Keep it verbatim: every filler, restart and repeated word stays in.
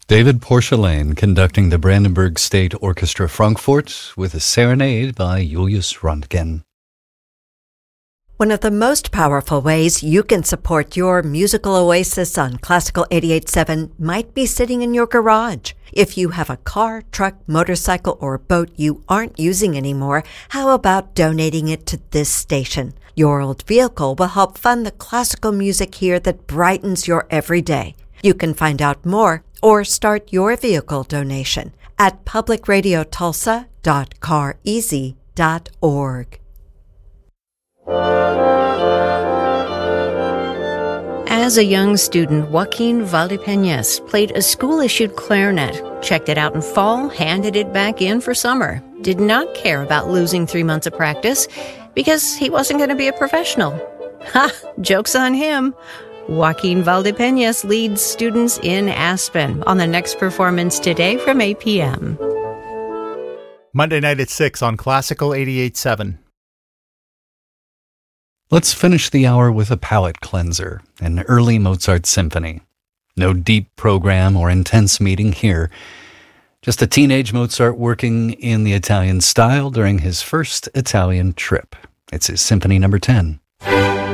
David Porcelain conducting the Brandenburg State Orchestra Frankfurt with a serenade by Julius Röntgen. One of the most powerful ways you can support your musical oasis on Classical eighty-eight point seven might be sitting in your garage. If you have a car, truck, motorcycle, or boat you aren't using anymore, how about donating it to this station? Your old vehicle will help fund the classical music here that brightens your everyday. You can find out more or start your vehicle donation at public radio tulsa dot car easy dot org. As a young student, Joaquin Valdepeñas played a school-issued clarinet, checked it out in fall, handed it back in for summer. Did not care about losing three months of practice because he wasn't going to be a professional. Ha! Joke's on him. Joaquin Valdepeñas leads students in Aspen on the next performance today from eight p.m. Monday night at six on Classical eighty-eight point seven. Let's finish the hour with a palate cleanser, an early Mozart symphony. No deep program or intense meeting here. Just a teenage Mozart working in the Italian style during his first Italian trip. It's his Symphony Number ten.